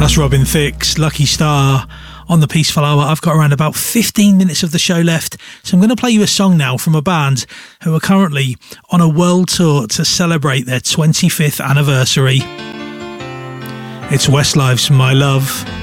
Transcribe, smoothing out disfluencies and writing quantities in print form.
That's Robin Thicke's Lucky Star on the Peaceful Hour. I've got around about 15 minutes of the show left, so I'm going to play you a song now from a band who are currently on a world tour to celebrate their 25th anniversary. It's Westlife's My Love.